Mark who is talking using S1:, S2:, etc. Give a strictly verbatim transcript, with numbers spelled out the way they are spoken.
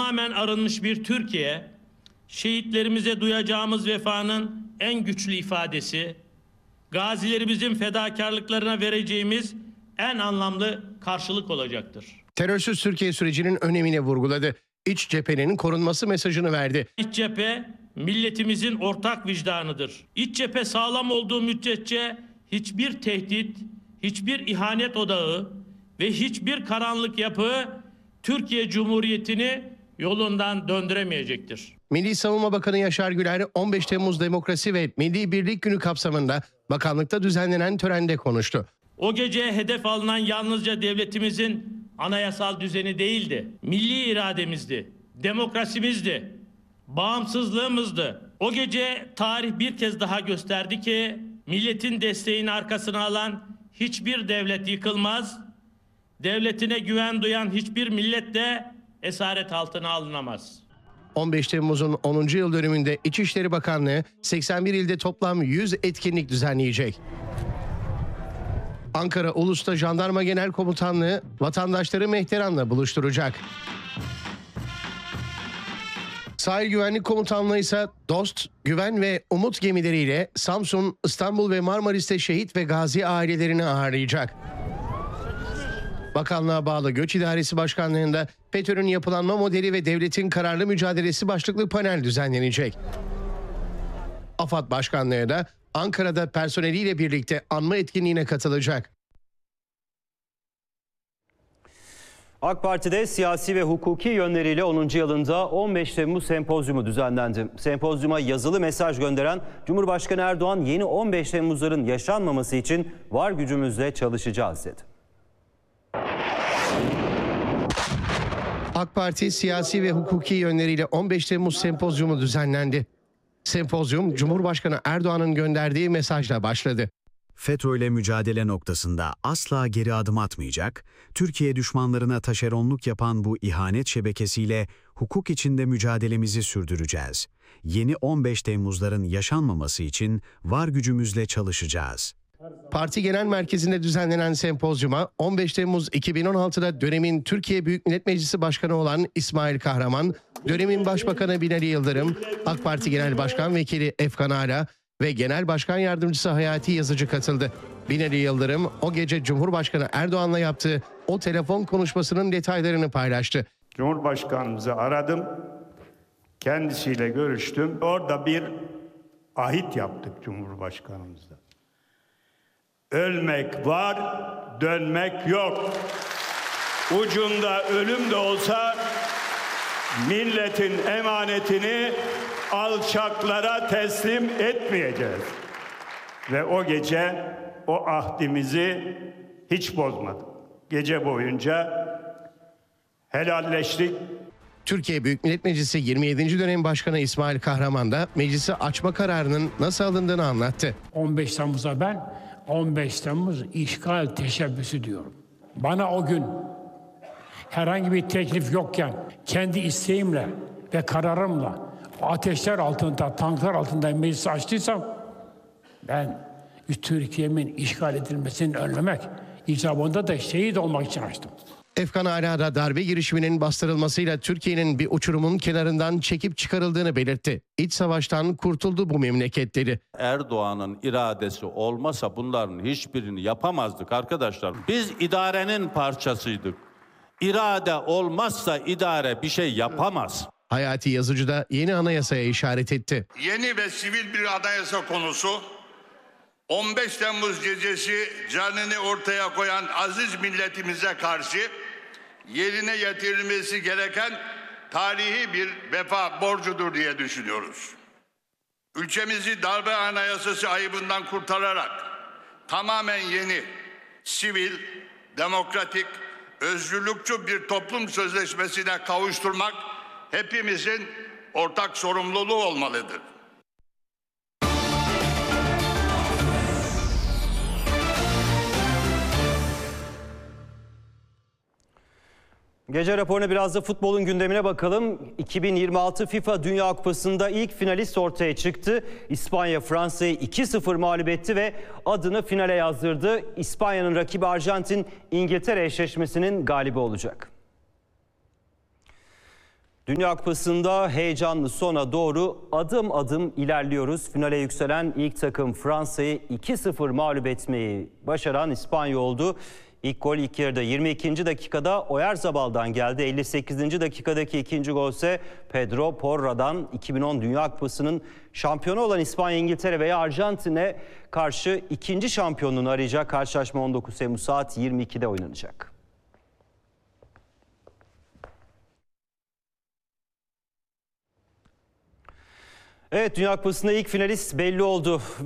S1: tamamen arınmış bir Türkiye, şehitlerimize duyacağımız vefanın en güçlü ifadesi, gazilerimizin fedakarlıklarına vereceğimiz en anlamlı karşılık olacaktır.
S2: Terörsüz Türkiye sürecinin önemini vurguladı. İç cephenin korunması mesajını verdi.
S1: İç cephe milletimizin ortak vicdanıdır. İç cephe sağlam olduğu müddetçe hiçbir tehdit, hiçbir ihanet odağı ve hiçbir karanlık yapı Türkiye Cumhuriyeti'ni yolundan döndüremeyecektir.
S2: Milli Savunma Bakanı Yaşar Güler on beş Temmuz Demokrasi ve Milli Birlik Günü kapsamında bakanlıkta düzenlenen törende konuştu.
S1: O gece hedef alınan yalnızca devletimizin anayasal düzeni değildi. Milli irademizdi, demokrasimizdi, bağımsızlığımızdı. O gece tarih bir kez daha gösterdi ki milletin desteğini arkasına alan hiçbir devlet yıkılmaz, devletine güven duyan hiçbir millet de esaret altına alınamaz.
S2: on beş Temmuz'un onuncu yıl dönümünde İçişleri Bakanlığı seksen bir ilde toplam yüz etkinlik düzenleyecek. Ankara Ulus'ta Jandarma Genel Komutanlığı vatandaşları Mehteran'la buluşturacak. Sahil Güvenlik Komutanlığı ise Dost, Güven ve Umut gemileriyle Samsun, İstanbul ve Marmaris'te şehit ve gazi ailelerini ağırlayacak. Bakanlığa bağlı Göç İdaresi Başkanlığı'nda FETÖ'nün yapılanma modeli ve devletin kararlı mücadelesi başlıklı panel düzenlenecek. AFAD Başkanlığı da Ankara'da personeliyle birlikte anma etkinliğine katılacak.
S3: AK Parti'de siyasi ve hukuki yönleriyle onuncu yılında on beş Temmuz sempozyumu düzenlendi. Sempozyuma yazılı mesaj gönderen Cumhurbaşkanı Erdoğan yeni on beş Temmuzların yaşanmaması için var gücümüzle çalışacağız dedi.
S2: AK Parti siyasi ve hukuki yönleriyle on beş Temmuz sempozyumu düzenlendi. Sempozyum Cumhurbaşkanı Erdoğan'ın gönderdiği mesajla başladı.
S4: FETÖ'yle mücadele noktasında asla geri adım atmayacak, Türkiye düşmanlarına taşeronluk yapan bu ihanet şebekesiyle hukuk içinde mücadelemizi sürdüreceğiz. Yeni on beş Temmuzların yaşanmaması için var gücümüzle çalışacağız.
S2: Parti Genel Merkezi'nde düzenlenen sempozyuma on beş Temmuz iki bin on altıda dönemin Türkiye Büyük Millet Meclisi Başkanı olan İsmail Kahraman, dönemin Başbakanı Binali Yıldırım, AK Parti Genel Başkan Vekili Efkan Ala ve Genel Başkan Yardımcısı Hayati Yazıcı katıldı. Binali Yıldırım o gece Cumhurbaşkanı Erdoğan'la yaptığı o telefon konuşmasının detaylarını paylaştı.
S5: Cumhurbaşkanımızı aradım, kendisiyle görüştüm. Orada bir ahit yaptık Cumhurbaşkanımızla. Ölmek var, dönmek yok. Ucunda ölüm de olsa milletin emanetini alçaklara teslim etmeyeceğiz. Ve o gece o ahdimizi hiç bozmadık. Gece boyunca helalleştik.
S2: Türkiye Büyük Millet Meclisi yirmi yedinci dönem Başkanı İsmail Kahraman da meclisi açma kararının nasıl alındığını anlattı.
S6: on beş Temmuz'a ben on beş Temmuz işgal teşebbüsü diyorum. Bana o gün herhangi bir teklif yokken kendi isteğimle ve kararımla ateşler altında, tanklar altında meclisi açtıysam ben Türkiye'min işgal edilmesini önlemek icabında da şehit olmak için açtım.
S2: Efkan Ala da darbe girişiminin bastırılmasıyla Türkiye'nin bir uçurumun kenarından çekip çıkarıldığını belirtti. İç savaştan kurtuldu bu memleket dedi.
S7: Erdoğan'ın iradesi olmasa bunların hiçbirini yapamazdık arkadaşlar. Biz idarenin parçasıydık. İrade olmazsa idare bir şey yapamaz.
S2: Hayati Yazıcı da yeni anayasaya işaret etti.
S8: Yeni ve sivil bir anayasa konusu on beş Temmuz gecesi canını ortaya koyan aziz milletimize karşı yerine getirilmesi gereken tarihi bir vefa borcudur diye düşünüyoruz. Ülkemizi darbe anayasası ayıbından kurtararak tamamen yeni, sivil, demokratik, özgürlükçü bir toplum sözleşmesine kavuşturmak hepimizin ortak sorumluluğu olmalıdır.
S3: Gece raporuna biraz da futbolun gündemine bakalım. iki bin yirmi altı FIFA Dünya Kupası'nda ilk finalist ortaya çıktı. İspanya Fransa'yı iki sıfır mağlup etti ve adını finale yazdırdı. İspanya'nın rakibi Arjantin, İngiltere eşleşmesinin galibi olacak. Dünya Kupası'nda heyecanlı sona doğru adım adım ilerliyoruz. Finale yükselen ilk takım Fransa'yı iki sıfır mağlup etmeyi başaran İspanya oldu. İlk gol ilk yarıda yirmi ikinci dakikada Oyarzabal'dan geldi. elli sekizinci dakikadaki ikinci gol ise Pedro Porra'dan. iki bin on Dünya Kupası'nın şampiyonu olan İspanya, İngiltere veya Arjantin'e karşı ikinci şampiyonluğunu arayacak. Karşılaşma on dokuz Temmuz saat yirmi ikide oynanacak. Evet, Dünya Kupası'nda ilk finalist belli oldu.